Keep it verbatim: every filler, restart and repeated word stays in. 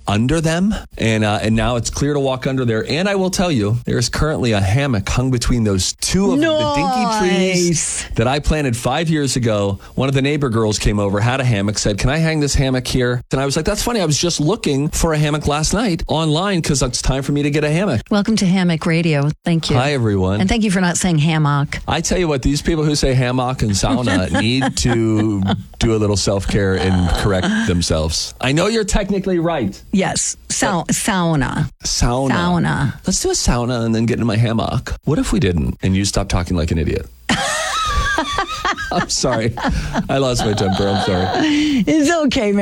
under them, and uh, and now it's clear to walk under there. And I will tell you, there's currently a hammock hung between those two of nice. the dinky trees that I planted five years ago. One of the neighbor girls came over, had a hammock, said, "Can I hang this hammock here?" And I was like, "That's funny. I was just looking for a hammock last night online because it's time for me to get a hammock." Welcome to Hammock Radio. Thank you. Hi, everyone. And thank you for not saying hammock. I tell you what, these people who say hammock and sauna need to do a little self-care and correct themselves. I know you're technically right. Yes. Sa- sauna. Sauna. Sauna. Let's do a sauna and then get in my hammock. What if we didn't and you stopped talking like an idiot? I'm sorry. I lost my temper. I'm sorry. It's okay, man.